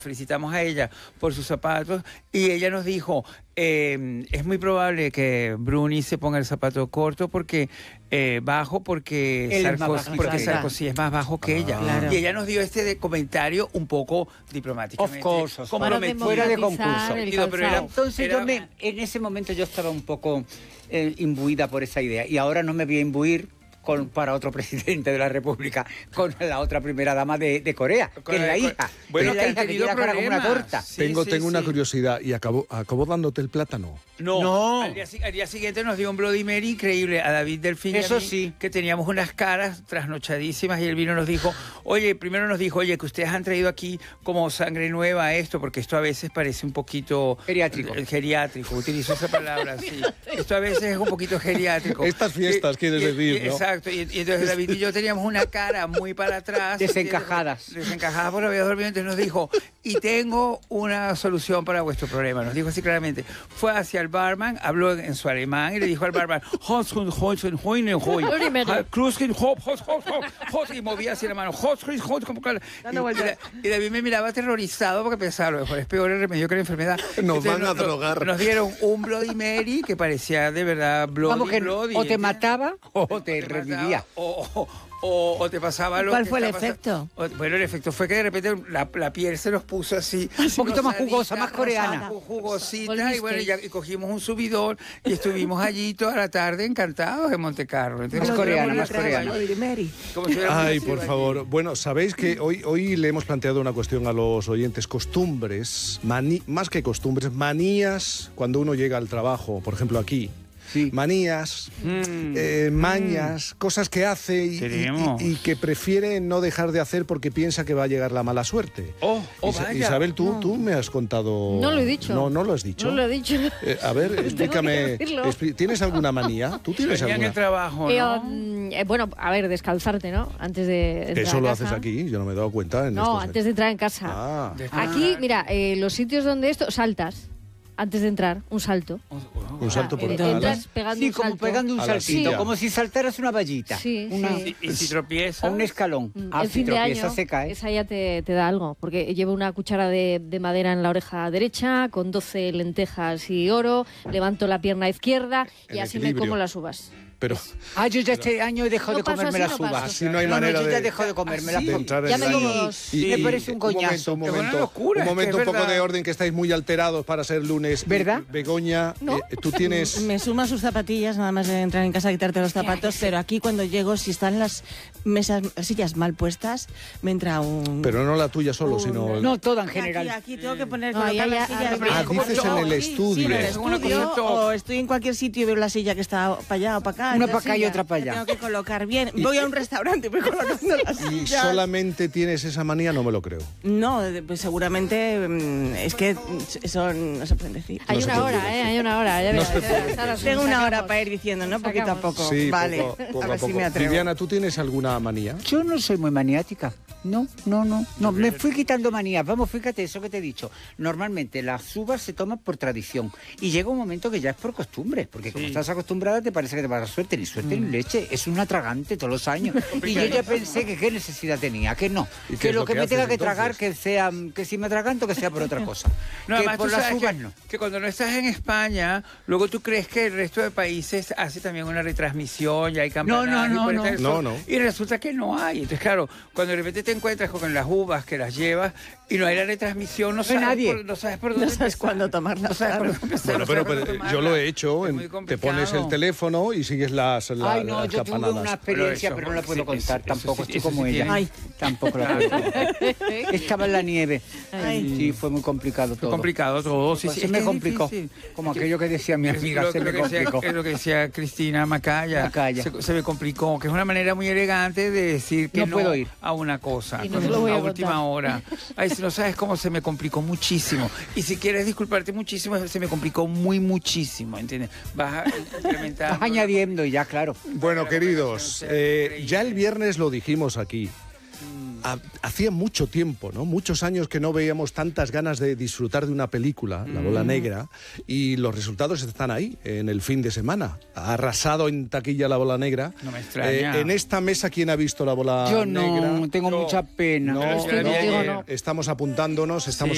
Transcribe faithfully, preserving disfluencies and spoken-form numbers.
felicitamos a ella por sus zapatos y ella nos dijo, eh, es muy probable que Bruni se ponga el zapato corto porque eh, bajo porque, Sarkozy, porque Sarkozy es más bajo que ah, ella. Claro. Y ella nos dio este de comentario un poco diplomáticamente. Of course, fuera de concurso. Pero era, Entonces era, yo me, en ese momento yo estaba un poco eh, imbuida por esa idea y ahora no me voy a imbuir Con, para otro presidente de la República, con la otra primera dama de, de Corea, que es la hija. Bueno, que es la hija que tiene la cara como una torta. Sí, tengo sí, tengo sí. una curiosidad. ¿Y acabó, acabó dándote el plátano? No. no. Al, día, al día siguiente nos dio un Bloody Mary increíble a David Delfín. Eso y a mí, sí. Que teníamos unas caras trasnochadísimas y él vino y nos dijo, oye, primero nos dijo, oye, que ustedes han traído aquí como sangre nueva a esto, porque esto a veces parece un poquito... Geriátrico. Eh, geriátrico, utilizo esa palabra, sí. Esto a veces es un poquito geriátrico. Estas fiestas, y, quieres y, decir, y, ¿no? Exacto, y, y entonces David y yo teníamos una cara muy para atrás. Desencajadas. Desencajadas por había dormido. Entonces nos dijo, y tengo una solución para vuestro problema. Nos dijo así claramente. Fue hacia el barman, habló en su alemán y le dijo al barman, y movía así la mano. Y David me miraba aterrorizado porque pensaba, a lo mejor es peor el remedio que la enfermedad. Nos Entonces, van a nos, drogar. Nos dieron un Bloody Mary que parecía de verdad Bloody, Vamos que bloody, o te mataba o te, te revivía. O, o, o, o te pasaba lo ¿Cuál que fue el estaba, efecto? O, bueno, el efecto fue que de repente la, la piel se nos puso así. Un poquito más jugosa, más coreana. Jugosita, y bueno, y, ya, y cogimos un subidor y estuvimos allí toda la tarde encantados en Montecarlo. Entonces, más coreana, más coreana. Ay, por favor. Bueno, sabéis que hoy, hoy le hemos planteado una cuestión a los oyentes. Costumbres, maní, más que costumbres, manías cuando uno llega al trabajo, por ejemplo aquí. Sí. Manías, mm. eh, mañas, mm. cosas que hace y, y, y, y que prefiere no dejar de hacer porque piensa que va a llegar la mala suerte. Oh, oh, Isa vaya. Isabel, tú, no. tú me has contado... No lo he dicho. No, no lo has dicho. No lo he dicho. Eh, a ver, explícame. Expl ¿Tienes alguna manía? ¿Tú tienes alguna? En el trabajo, ¿no? Eh, eh, bueno, a ver, descalzarte, ¿no? Antes de entrar Eso a lo casa. haces aquí, yo no me he dado cuenta. En no, estos... antes de entrar en casa. Ah. Aquí, mira, eh, los sitios donde esto, saltas. Antes de entrar, un salto. Un salto por eh, detrás. Entras pegando sí, un salto. como pegando un saltito, sí. Como si saltaras una vallita. Sí, una, sí. Y, y si tropiezas... O un escalón. Mm, Ah, el si fin de tropiezas año, se cae. esa ya te, te da algo, porque llevo una cuchara de, de madera en la oreja derecha, con doce lentejas y oro, levanto la pierna izquierda y el así equilibrio. me como las uvas. Pero... Ah, yo ya este año he dejado no de comerme así, las no uvas. Así no hay no, manera no, yo ya de... he dejado de comerme las uvas. Ya me como dos. Sí, me parece un coñazo. Un momento, un momento, locura, un, momento es que un poco verdad. de orden, que estáis muy alterados para ser lunes. ¿Verdad? Begoña, ¿No? eh, tú tienes... Me suma sus zapatillas, nada más de entrar en casa a quitarte los zapatos, pero aquí cuando llego, si están las mesas, sillas mal puestas, me entra un... Pero no la tuya solo, un... sino... No, toda en general. Aquí, aquí tengo que poner, No, colocar ya, las ya, sillas. ya, Ah, dices en el estudio. Sí, en el Es una estudio, cosa o estoy en cualquier sitio y veo la silla que está para allá o para acá. Una la para acá y silla, otra para la allá. Tengo que colocar bien. Voy a un restaurante y voy colocando las Y sillas. solamente tienes esa manía, no me lo creo. No, pues seguramente mm, es que eso no se puede decir. Hay No se una puede hora, decir. ¿eh? Hay una hora. Ya No verás, se ya verás. Ahora sí, Tengo una sacamos. hora para ir diciendo, ¿no? Poquito a Sacamos. poco. Sí, vale, poco, poco a a ver si poco. me atrevo. Viviana, ¿tú tienes alguna manía? Yo no soy muy maniática. No, no, no. No, me fui quitando manías. Vamos, fíjate eso que te he dicho. Normalmente las uvas se toman por tradición. Y llega un momento que ya es por costumbre. Porque como Sí. estás acostumbrada, te parece que te va a dar suerte. Ni suerte ni leche. Es un atragante todos los años. Y yo ya pensé que qué necesidad tenía. Que no. ¿Y qué Que es lo lo que que me tenga haces, que tragar, entonces? que sea, que si me atraganto, que sea por otra cosa. No, que además por tú las sabes uvas que, no. que cuando no estás en España, luego tú crees que el resto de países hace también una retransmisión, ya hay campanarios. no, no, y no. por eso- No, no. Y resulta que no hay. Entonces, claro, cuando de repente te encuentras con las uvas que las llevas y no hay la retransmisión, no sabes, nadie. por, no sabes por dónde No sabes empezar. cuándo tomarlas, No sabes por claro. dónde empezar, Bueno, no pero, sabes por pero dónde yo lo he tomarla. hecho. Es en- muy te complicado. pones el teléfono y sigues las, la, Ay, no, las yo tuve campanadas. una experiencia, Pero pero, eso, no la puedo sí, contar eso- tampoco. eso sí- Estoy eso como sí ella. tiene- Ay. Tampoco la puedo contar. Estaba en la nieve. Ay. Sí, fue muy complicado todo. Complicado todo, sí, Pues sí. se es me que es complicó. difícil. Como aquello que decía mi Es amiga, lo, se lo me que decía, complicó. es lo que decía Cristina Macaya. Macaya. Se, se me complicó, que es una manera muy elegante de decir que No no, puedo ir. a una cosa. Y no te lo voy a a última contar. hora. Ay, si no sabes cómo se me complicó muchísimo. Y si quieres disculparte muchísimo, se me complicó muy muchísimo, ¿entiendes? Vas a incrementar. Vas añadiendo y ya, claro. Bueno, queridos, eh, ya el viernes lo dijimos aquí. Ha- Hacía mucho tiempo, ¿no? Muchos años que no veíamos tantas ganas de disfrutar de una película, La Bola Negra, y los resultados están ahí, en el fin de semana. Ha arrasado en taquilla La Bola Negra. No me extraña. Eh, en esta mesa, ¿quién ha visto La Bola Yo no, Negra? tengo No. mucha pena. No, Estoy no, contigo, no. estamos apuntándonos, estamos